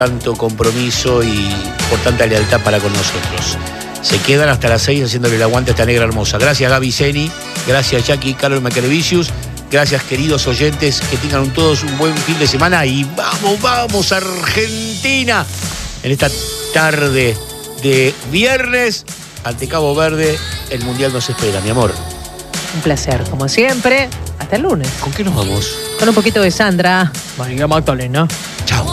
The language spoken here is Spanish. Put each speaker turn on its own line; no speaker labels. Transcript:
tanto compromiso y por tanta lealtad para con nosotros. Se quedan hasta las 6 haciéndole el aguante a esta negra hermosa. Gracias, Gaby Zeni. Gracias, Jackie Carol Macarevicius. Gracias, queridos oyentes. Que tengan todos un buen fin de semana. Y vamos, Argentina. En esta tarde de viernes, ante Cabo Verde, el Mundial nos espera, mi amor.
Un placer, como siempre. Hasta el lunes.
¿Con qué nos vamos?
Con un poquito de Sandra. María Magdalena.
Chao.